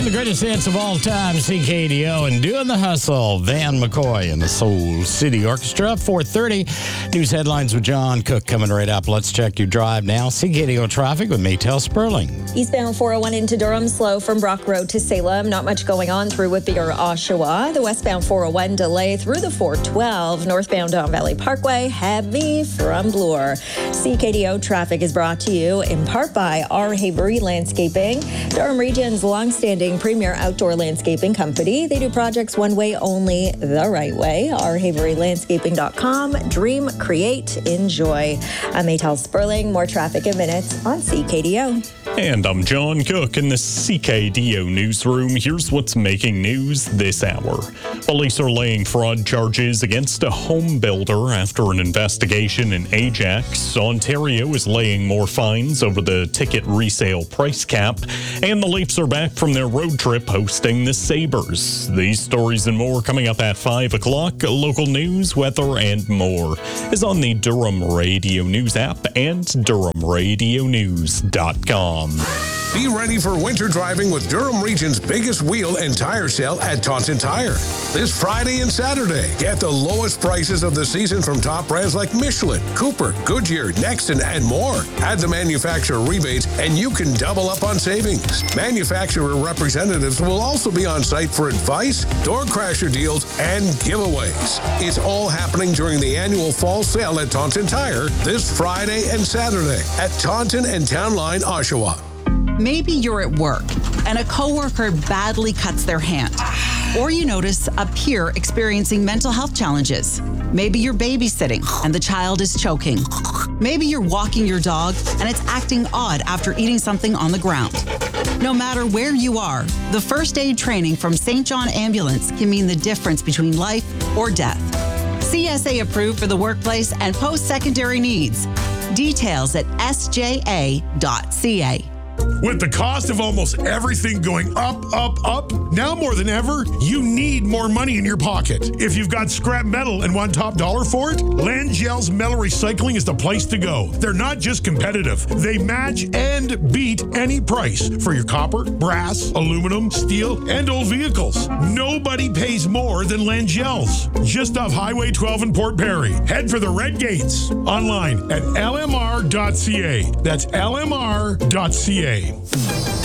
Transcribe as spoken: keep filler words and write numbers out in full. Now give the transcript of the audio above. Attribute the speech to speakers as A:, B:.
A: the greatest hits of all time, C K D O, and Doing the Hustle, Van McCoy and the Soul City Orchestra. four thirty, news headlines with John Cook coming right up. Let's check your drive now. C K D O traffic with Maytel Sperling.
B: Eastbound four oh one into Durham, slow from Brock Road to Salem. Not much going on through Whitby or Oshawa. The westbound four oh one delay through the four twelve. Northbound Don Valley Parkway, heavy from Bloor. C K D O traffic is brought to you in part by R. Havery Landscaping, Durham Region's longstanding premier outdoor landscaping company. They do projects one way only, the right way. r havery landscaping dot com. Dream, create, enjoy. I'm Maytel Sperling. More traffic in minutes on C K D O.
C: And I'm John Cook in the C K D O newsroom. Here's what's making news this hour. Police are laying fraud charges against a home builder after an investigation in Ajax. Ontario is laying more fines over the ticket resale price cap. And the Leafs are back from their road trip hosting the Sabres. These stories and more coming up at five o'clock. Local news, weather, and more is on the Durham Radio News app and durham radio news dot com.
D: Be ready for winter driving with Durham Region's biggest wheel and tire sale at Taunton Tire. This Friday and Saturday, get the lowest prices of the season from top brands like Michelin, Cooper, Goodyear, Nexton, and more. Add the manufacturer rebates and you can double up on savings. Manufacturer representatives will also be on site for advice, door crasher deals, and giveaways. It's all happening during the annual fall sale at Taunton Tire this Friday and Saturday at Taunton and Town Line, Oshawa.
E: Maybe you're at work and a coworker badly cuts their hand. Or you notice a peer experiencing mental health challenges. Maybe you're babysitting and the child is choking. Maybe you're walking your dog and it's acting odd after eating something on the ground. No matter where you are, the first aid training from Saint John Ambulance can mean the difference between life or death. C S A approved for the workplace and post-secondary needs. Details at s j a dot c a.
F: With the cost of almost everything going up, up, up, now more than ever, you need more money in your pocket. If you've got scrap metal and want top dollar for it, Langell's Metal Recycling is the place to go. They're not just competitive. They match and beat any price for your copper, brass, aluminum, steel, and old vehicles. Nobody pays more than Langell's. Just off Highway twelve in Port Perry. Head for the Red Gates. Online at l m r dot c a. That's l m r dot c a.